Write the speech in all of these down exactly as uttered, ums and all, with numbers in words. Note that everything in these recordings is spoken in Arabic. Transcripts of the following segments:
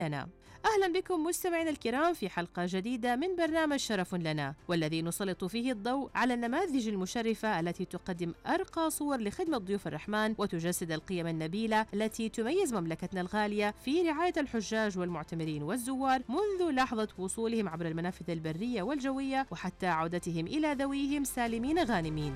لنا. أهلا بكم مستمعينا الكرام في حلقة جديدة من برنامج شرف لنا، والذي نسلط فيه الضوء على النماذج المشرفة التي تقدم أرقى صور لخدمة ضيوف الرحمن وتجسد القيم النبيلة التي تميز مملكتنا الغالية في رعاية الحجاج والمعتمرين والزوار منذ لحظة وصولهم عبر المنافذ البرية والجوية وحتى عودتهم إلى ذويهم سالمين غانمين.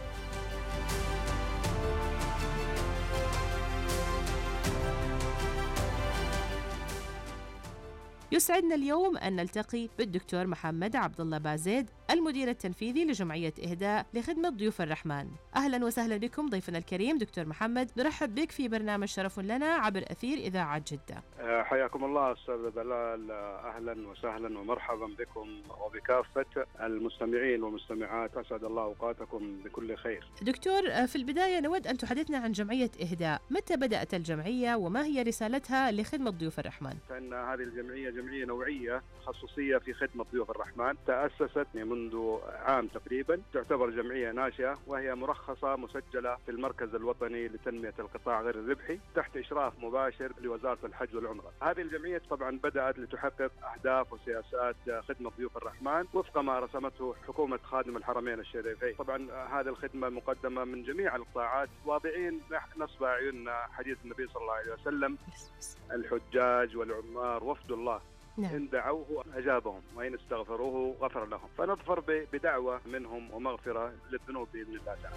يسعدنا اليوم أن نلتقي بالدكتور محمد عبد الله بازيد، المدير التنفيذي لجمعية إهداء لخدمة ضيوف الرحمن. أهلا وسهلا بكم ضيفنا الكريم دكتور محمد، نرحب بك في برنامج شرف لنا عبر أثير إذاعة جدة. حياكم الله أستاذ بلال، أهلا وسهلا ومرحبا بكم وبكافة المستمعين والمستمعات، أسعد الله أوقاتكم بكل خير. دكتور، في البداية نود أن تحدثنا عن جمعية إهداء، متى بدأت الجمعية وما هي رسالتها لخدمة ضيوف الرحمن؟ فإن هذه الجمعية جمعية نوعية تخصصية في خدمة ضيوف الرحمن، تأسست منذ عام تقريبا، تعتبر جمعية ناشئة وهي مرخصة مسجلة في المركز الوطني لتنمية القطاع غير الربحي تحت إشراف مباشر لوزارة الحج والعمرة. هذه الجمعية طبعا بدأت لتحقق أهداف وسياسات خدمة ضيوف الرحمن وفق ما رسمته حكومة خادم الحرمين الشريفين. طبعا هذه الخدمة مقدمة من جميع القطاعات، واضعين نصب أعيننا حديث النبي صلى الله عليه وسلم: الحجاج والعمار وفد الله، نعم. إن دعوه أجابهم وإن استغفروه غفر لهم. فنظفر بدعوة منهم ومغفرة للذنوب بإذن الله تعالى.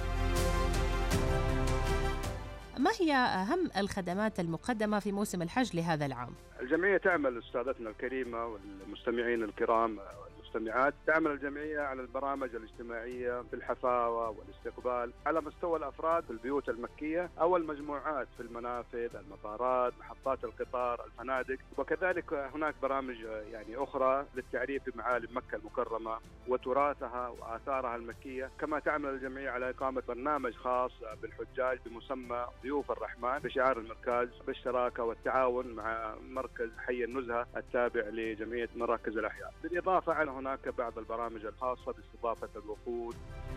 ما هي أهم الخدمات المقدمة في موسم الحج لهذا العام؟ الجمعية تعمل، أستاذتنا الكريمة والمستمعين الكرام والمستمعات، تعمل الجمعية على البرامج الاجتماعية في الحفاوة والاستقبال على مستوى الأفراد في البيوت المكية أو المجموعات في المنافذ، المطارات، محطات القطار، الفنادق، وكذلك هناك برامج يعني أخرى للتعريف بمعالم مكة المكرمة وتراثها وآثارها المكية. كما تعمل الجمعية على إقامة برنامج خاص بالحجاج بمسمى ضيوف الرحمن بشعار المركز بالشراكة والتعاون مع مركز حي النزهة التابع لجمعية مراكز الأحياء. بالإضافة على هناك بعض البرامج الخاصة باستضافة الوفود.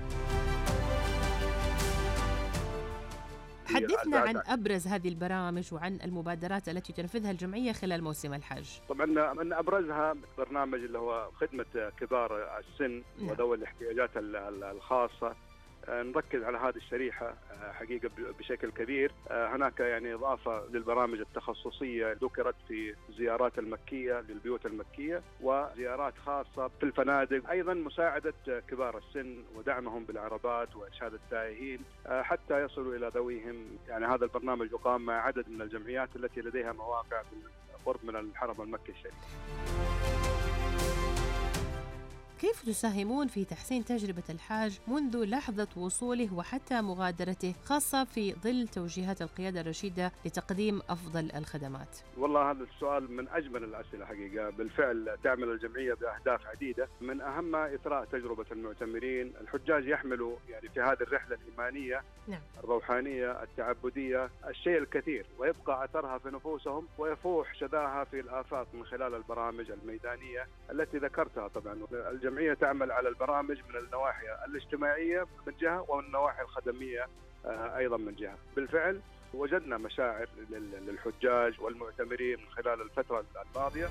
حدثنا عن أبرز هذه البرامج وعن المبادرات التي تنفذها الجمعية خلال موسم الحج. طبعا من أبرزها برنامج اللي هو خدمة كبار السن وذوي الاحتياجات الخاصة. نركز على هذه الشريحة حقيقة بشكل كبير. هناك يعني إضافة للبرامج التخصصية ذكرت في زيارات المكية للبيوت المكية وزيارات خاصة في الفنادق، أيضا مساعدة كبار السن ودعمهم بالعربات وإرشاد التائهين حتى يصلوا إلى ذويهم. يعني هذا البرنامج يقام مع عدد من الجمعيات التي لديها مواقع بالقرب من الحرم المكي الشريف. كيف تساهمون في تحسين تجربة الحاج منذ لحظة وصوله وحتى مغادرته، خاصة في ظل توجيهات القيادة الرشيدة لتقديم أفضل الخدمات؟ والله هذا السؤال من أجمل الأسئلة حقيقة. بالفعل تعمل الجمعية بأهداف عديدة، من أهمها إثراء تجربة المعتمرين. الحجاج يحملوا يعني في هذه الرحلة الإيمانية، نعم، الروحانية التعبدية الشيء الكثير، ويبقى أثرها في نفوسهم ويفوح شذاها في الآفاق من خلال البرامج الميدانية التي ذكرتها. طبعا الجمعية تعمل على البرامج من النواحي الاجتماعية من جهة والنواحي الخدمية أيضا من جهة. بالفعل وجدنا مشاعر للحجاج والمعتمرين من خلال الفترة الماضية.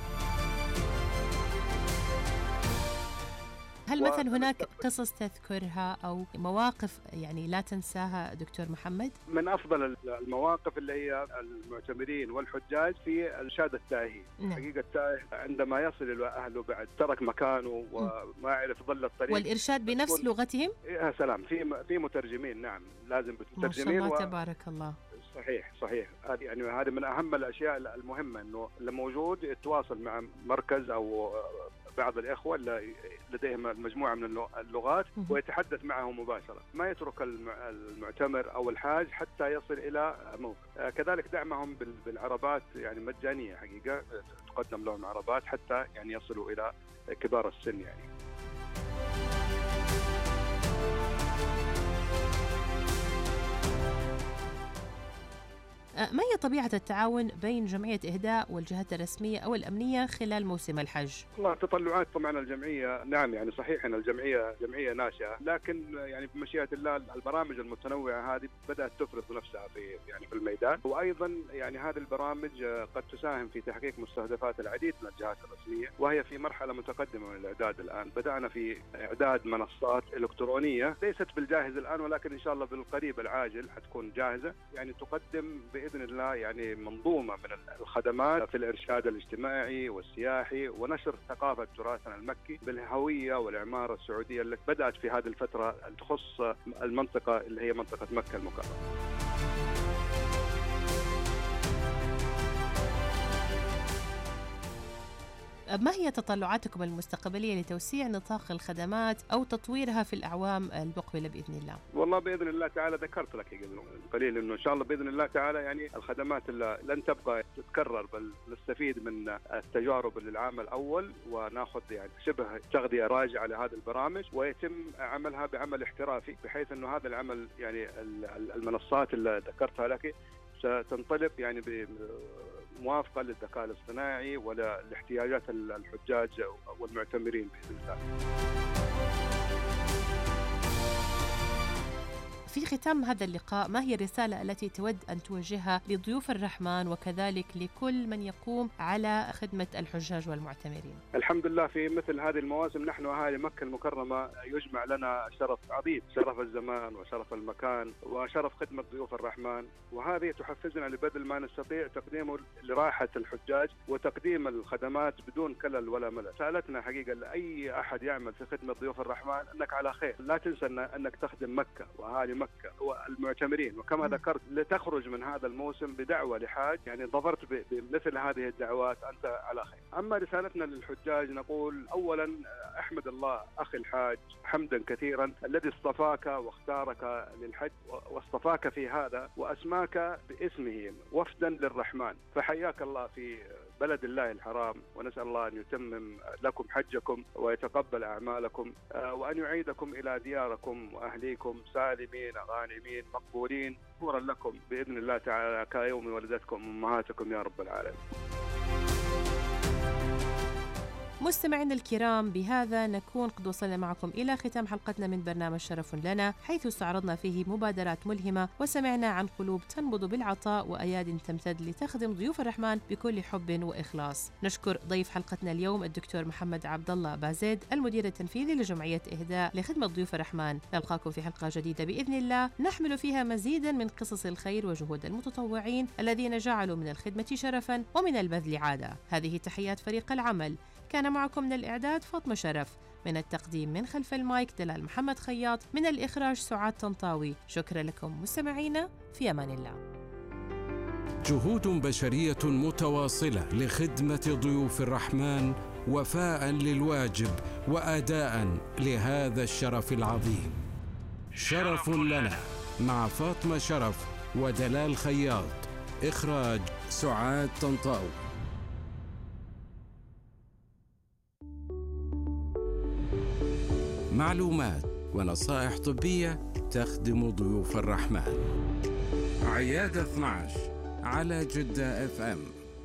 هل مثلا هناك قصص تذكرها أو مواقف يعني لا تنساها دكتور محمد؟ من أفضل المواقف اللي هي المعتمرين والحجاج في إرشاد التائهين. نعم. حقيقة التائه عندما يصل إلى أهله بعد ترك مكانه وما يعرف ظل الطريق، والإرشاد بنفس لغتهم؟ يا سلام، في في مترجمين، نعم، لازم مترجمين. ما شاء الله و... تبارك الله. صحيح صحيح. هذه يعني هذه من أهم الأشياء المهمة، إنه اللي موجود يتواصل مع مركز أو بعض الإخوة اللي لديهم مجموعة من اللغات ويتحدث معهم مباشرة، ما يترك المعتمر أو الحاج حتى يصل إلى موقع. كذلك دعمهم بالعربات يعني مجانية حقيقة، تقدم لهم عربات حتى يعني يصلوا إلى كبار السن. يعني ما هي طبيعة التعاون بين جمعية إهداء والجهات الرسمية أو الأمنية خلال موسم الحج؟ والله تطلعات طبعا الجمعية، نعم يعني صحيح أن الجمعية جمعية ناشئة، لكن يعني بمشيئة الله البرامج المتنوعة هذه بدأت تفرض نفسها في يعني في الميدان، وأيضا يعني هذه البرامج قد تساهم في تحقيق مستهدفات العديد من الجهات الرسمية، وهي في مرحلة متقدمة من الإعداد الآن. بدأنا في إعداد منصات إلكترونية ليست بالجاهز الآن، ولكن إن شاء الله بالقريب العاجل حتكون جاهزة، يعني تقدم بإذن الله يعني منظومة من الخدمات في الإرشاد الاجتماعي والسياحي ونشر ثقافة تراثنا المكي بالهوية والإعمار السعودية التي بدأت في هذه الفترة تخص المنطقة اللي هي منطقة مكة المكرمة. ما هي تطلعاتكم المستقبلية لتوسيع نطاق الخدمات أو تطويرها في الأعوام المقبلة بإذن الله؟ والله بإذن الله تعالى ذكرت لك قليل إنه إن شاء الله بإذن الله تعالى يعني الخدمات اللي لن تبقى تتكرر، بل نستفيد من التجارب للعام الأول وناخذ يعني شبه تغذية راجعة لهذه البرامج، ويتم عملها بعمل احترافي بحيث إنه هذا العمل يعني المنصات اللي ذكرتها لك ستنطلق يعني موافقة للذكاء الاصطناعي ولاحتياجات الحجاج والمعتمرين بإذن الله. في ختام هذا اللقاء، ما هي الرسالة التي تود أن توجهها لضيوف الرحمن وكذلك لكل من يقوم على خدمة الحجاج والمعتمرين؟ الحمد لله في مثل هذه المواسم نحن أهالي مكة المكرمة يجمع لنا شرف عظيم، شرف الزمان وشرف المكان وشرف خدمة ضيوف الرحمن، وهذه تحفزنا لبذل ما نستطيع تقديمه لراحة الحجاج وتقديم الخدمات بدون كلل ولا ملل. سألتنا حقيقة لأي أحد يعمل في خدمة ضيوف الرحمن أنك على خير، لا تنسى أنك تخدم مكة وأهالي مكة والمعتمرين، وكما ذكرت لتخرج من هذا الموسم بدعوة لحاج يعني ظفرت بمثل هذه الدعوات أنت على خير. أما رسالتنا للحجاج نقول أولا أحمد الله أخي الحاج حمدا كثيرا الذي اصطفاك واختارك للحج واصطفاك في هذا وأسماك باسمه وفدا للرحمن، فحياك الله في بلد الله الحرام، ونسأل الله أن يتمم لكم حجكم ويتقبل أعمالكم وأن يعيدكم إلى دياركم وأهليكم سالمين غانمين مقبولين مغفورا لكم بإذن الله تعالى كيوم ولدتكم أمهاتكم يا رب العالمين. مستمعينا الكرام، بهذا نكون قد وصلنا معكم إلى ختام حلقتنا من برنامج شرف لنا، حيث استعرضنا فيه مبادرات ملهمة وسمعنا عن قلوب تنبض بالعطاء وأياد تمتد لتخدم ضيوف الرحمن بكل حب وإخلاص. نشكر ضيف حلقتنا اليوم الدكتور محمد عبد الله بازيد، المدير التنفيذي لجمعية إهداء لخدمة ضيوف الرحمن. نلقاكم في حلقة جديدة بإذن الله نحمل فيها مزيدا من قصص الخير وجهود المتطوعين الذين جعلوا من الخدمة شرفا ومن البذل عادة. هذه تحيات فريق العمل، كان معكم من الإعداد فاطمة شرف، من التقديم من خلف المايك دلال محمد خياط، من الإخراج سعاد طنطاوي. شكرا لكم مستمعينا، في أمان الله. جهود بشرية متواصلة لخدمة ضيوف الرحمن وفاء للواجب وأداء لهذا الشرف العظيم. شرف لنا مع فاطمة شرف ودلال خياط، إخراج سعاد طنطاوي. معلومات ونصائح طبية تخدم ضيوف الرحمن. عيادة اثنا عشر على جدة اف ام.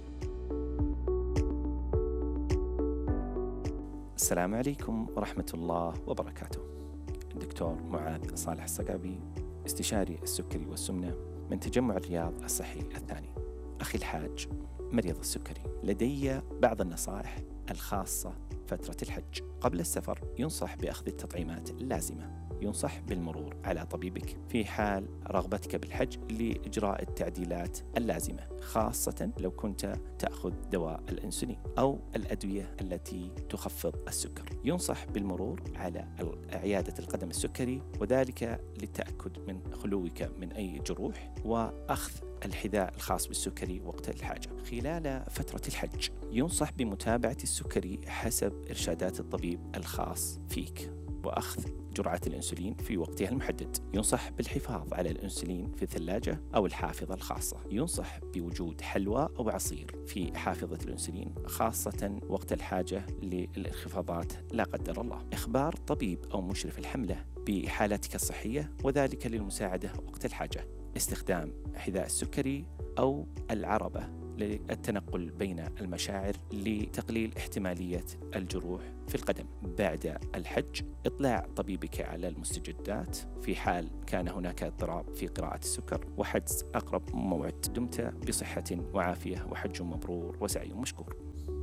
السلام عليكم ورحمة الله وبركاته. الدكتور معاذ صالح الصقعبي، استشاري السكري والسمنة من تجمع الرياض الصحي الثاني. أخي الحاج مريض السكري، لدي بعض النصائح الخاصة فترة الحج. قبل السفر ينصح بأخذ التطعيمات اللازمة. ينصح بالمرور على طبيبك في حال رغبتك بالحج لإجراء التعديلات اللازمة، خاصة لو كنت تأخذ دواء الأنسولين أو الأدوية التي تخفض السكر. ينصح بالمرور على عيادة القدم السكري، وذلك للتأكد من خلوك من أي جروح، وأخذ الحذاء الخاص بالسكري وقت الحاجة. خلال فترة الحج ينصح بمتابعة السكري حسب إرشادات الطبيب الخاص فيك، وأخذ جرعة الأنسولين في وقتها المحدد. ينصح بالحفاظ على الأنسولين في الثلاجة أو الحافظة الخاصة. ينصح بوجود حلوى أو عصير في حافظة الأنسولين، خاصة وقت الحاجة للانخفاضات لا قدر الله. إخبار طبيب أو مشرف الحملة بحالتك الصحية، وذلك للمساعدة وقت الحاجة. استخدام حذاء السكري أو العربة للتنقل بين المشاعر لتقليل احتمالية الجروح في القدم. بعد الحج إطلاع طبيبك على المستجدات في حال كان هناك اضطراب في قراءة السكر، وحجز أقرب موعد. دمت بصحة وعافية وحج مبرور وسعي مشكور.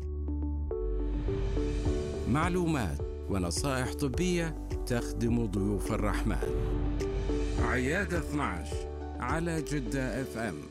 معلومات ونصائح طبية تخدم ضيوف الرحمن. عيادة اثنا عشر على جدة اف ام.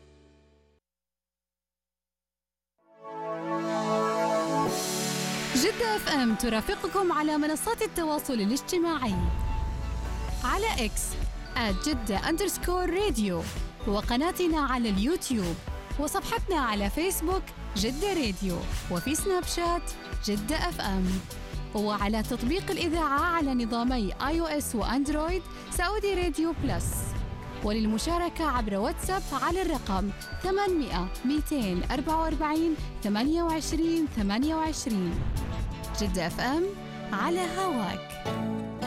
جدة اف ام ترافقكم على منصات التواصل الاجتماعي على اكس آت جدة أندرسكور راديو، وقناتنا على اليوتيوب، وصفحتنا على فيسبوك جدة راديو، وفي سناب شات جدة اف ام، وعلى تطبيق الإذاعة على نظامي آي أو إس وأندرويد سعودي راديو بلس. وللمشاركة عبر واتساب على الرقم ثمانمئة مئتين وأربعة وأربعين ثمانية وعشرين ثمانية وعشرين. جدة اف ام على هواك.